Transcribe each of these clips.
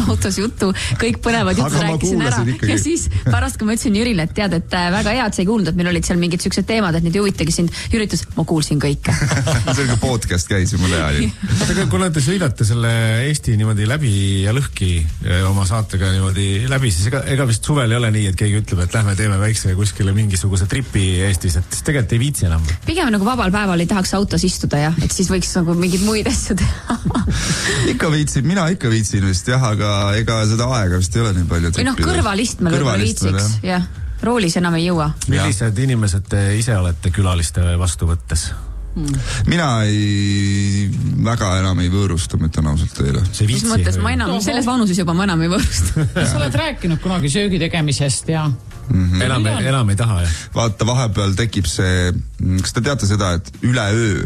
autos juttu, kõik põnevad juttu rääkisin ära. Ja siis pärast, kui ma ütlesin Jürile, et tead, et väga hea, et sa ei kuulnud, et meil olid seal mingid siuksed teemad, et need ei huvitagi sind. Jüri ütles, ma kuulsin kõike. Sellega podcast käis ju mulle hea. Aga kuna te sõidate selle Eesti niimoodi läbi ja lõhki oma saatega niimoodi läbi, siis ega vist suvel ei ole nii, et keegi ütleb, et lähme teeme väikse kuskile mingisuguse tripi Eestis, et tegelikult ei viitsi enam. Pigem nagu vabal päeval ei tahaks autos istuda ja et siis võiks nagu mingid muid asju teha. Ikka viitsin, mina ikka viitsin vist jah, aga ega seda aega vist ei ole nii palju. Või kõrvalistmel võib-olla viitsiks, jah. Roolis enam ei jõua. Millised inimesed te ise olete külaliste vastu võttes? Mina väga enam ei võõrusta, ma ütlen ausalt teile. Mis mõttes, ma enam, selles vanuses juba ma enam ei võõrusta. Sa oled rääkinud kunagi söögi tegemisest ja... Enam ei taha, jah. Vaata, vahepeal tekib see, kas te teate seda, et üle öö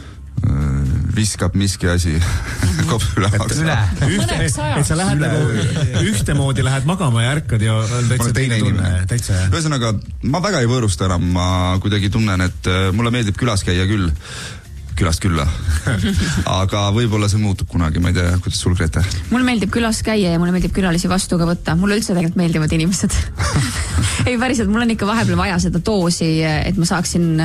viskab miski asi kops üle maksa. Et sa lähed nagu ühtemoodi lähed magama ja ärkad ja täitsa teine inimene. Ühesõnaga, ma väga ei võõrusta enam, ma kuidagi tunnen, et mulle meeldib külas käia küll. Külast külla. Aga võib-olla see muutub kunagi, ma ei tea, kuidas sul, Grete? Mulle meeldib külas käia ja mulle meeldib külalisi vastu ka võtta. Mulle üldse tegelikult meeldivad inimesed. Ei, päriselt, mul on ikka vahepeal vaja seda doosi, et ma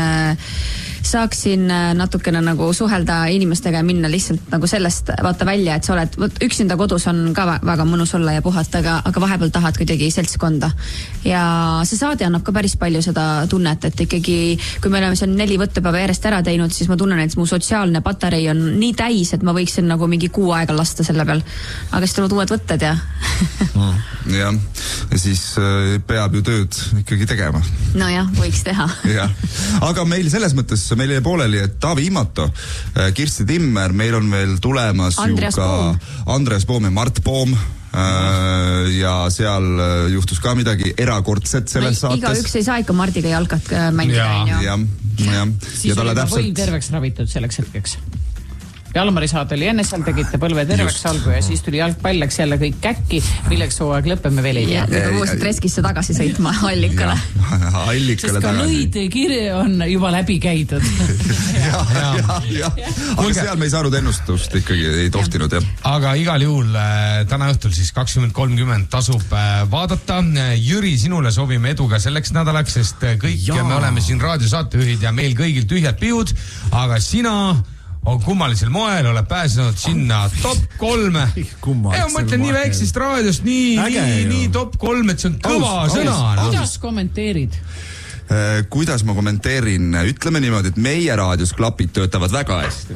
saaksin natukene nagu suhelda inimestega ja minna lihtsalt nagu sellest vaata välja, et sa oled, üksinda kodus on ka väga mõnus olla ja puhata, aga vahepeal tahad kuidagi seltskonda. Ja see saade annab ka päris palju seda tunnet, et ikkagi, kui me oleme seal 4 võttepäeva järjest ära teinud, siis ma tunnen, et mu sotsiaalne patarei on nii täis, et ma võiksin nagu mingi 6 aega lasta selle peal. Aga siis tulevad uued võtted ja... ja siis peab ju tööd ikkagi tegema. No jah, võiks teha. Aga meil selles mõttes, meil jäi pooleli, et Taavi Imato, Kirsti Timmer, meil on veel tulemas Andreas Poom ja Mart Poom. Ja seal juhtus ka midagi erakordset selles saates. Igaüks ei saa ikka Mardiga jalkat mängida. Siis oli ka võim terveks ravitud selleks hetkeks. Jalmari saad oli enne seal, tegite põlve terveks algu ja siis tuli jalgpall, läks jälle kõik käkki, milleks hooaeg lõppeme veel ei tea. Ja uuesti Treskisse tagasi sõitma Allikale. Sest ka lõid kirje on juba läbi käidud. Aga seal me ei saanud ennustust ikkagi, ei tohtinud. Aga igal juhul täna õhtul siis 20.30 tasub vaadata. Jüri, sinule soovime edu ka selleks nädalaks, sest kõik me oleme siin raadiosaatejuhid ja meil kõigil tühjad pihud, aga sina... on kummalisel moel, oled pääsenud sinna top 3. Ma mõtlen nii väiksest raadiost, nii top 3, et see on kõva sõna. Kuidas kommenteerid? Kuidas ma kommenteerin? Ütleme niimoodi, et meie raadios klapid töötavad väga hästi.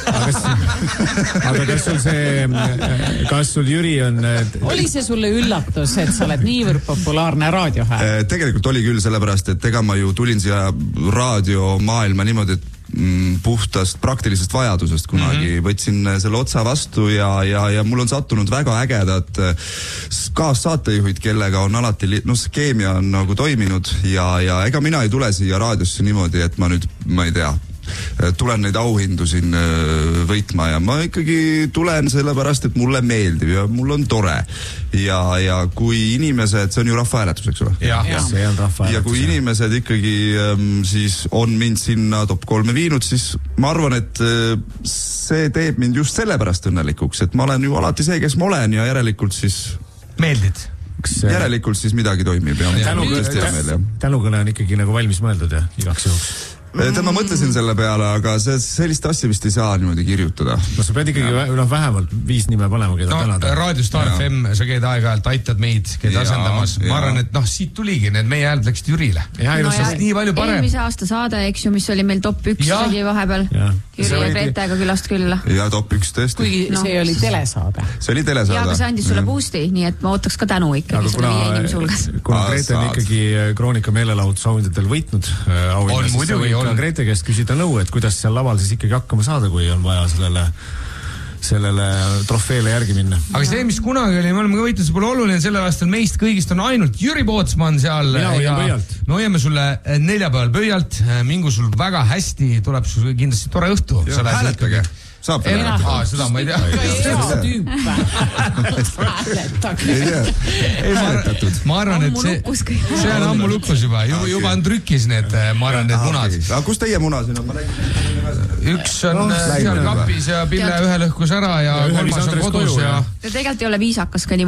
Aga kas sul Jüri on... Oli see sulle üllatus, et sa oled niivõrd populaarne raadiohääl? Tegelikult oli küll sellepärast, et ega ma ju tulin siia raadiomaailma niimoodi, et puhtast praktilisest vajadusest kunagi võtsin selle otsa vastu ja mul on sattunud väga ägedad kaassaatejuhid, kellega on alati, keemia on nagu toiminud ja ega mina ei tule siia raadiosse niimoodi, et ma nüüd, ma ei tea, tulen neid auhindu siin võitma ja ma ikkagi tulen sellepärast, et mulle meeldib ja mul on tore ja kui inimesed, see on ju rahvahääletus, eks ole? See on rahvahääletus. Ja kui inimesed ikkagi siis on mind sinna top 3 viinud, siis ma arvan, et see teeb mind just sellepärast õnnelikuks, et ma olen ju alati see, kes ma olen ja järelikult siis meeldid. Järelikult siis midagi toimib ja tänukõne on ikkagi nagu valmis mõeldud ja igaks juhuks. Ma mõtlesin selle peale, aga sellist asja vist ei saa niimoodi kirjutada. No sa pead ikkagi vähemalt 5 nime panema, keda tänada. Radio Star FM, sa käid aeg-ajalt, aitad meid, keda asendamas. Ma arvan, et siit tuligi, need meie hääld läksid Jürile. Nii palju parem. Eelmise aasta saade, eks ju, mis oli meil top 1 oli vahepeal. Jüri ja Gretega külast külla. Ja top 1 tõesti. Kuigi see oli telesaade. See oli telesaade. Ja, aga see andis sulle boosti, nii et ma ootaks ka tänu ikkagi selle 5 inimese hulgas. Kuna Grete on ikkagi Kroonika meelelahutusauhindadel võitnud Grete käest küsida nõu, et kuidas seal laval siis ikkagi hakkama saada, kui on vaja sellele trofeele järgi minna. Aga see, mis kunagi oli, me oleme ka võitnud, see pole oluline, selle aastal meist kõigist on ainult Jüri Pootsman seal. Mina hoian pöialt. Me hoiame sulle neljapäeval pöialt, mingu sul väga hästi, tuleb sul kindlasti tore õhtu. Hääletage. Saab seda ma ei tea. Ma arvan, et see on ammu lukus juba on trükkis need, ma arvan, need munad. Aga kus teie muna siin on? Üks on seal kapis ja Pille ühe lõhkus ära ja kolmas on kodus. Tegelikult ei ole viisakas ka nii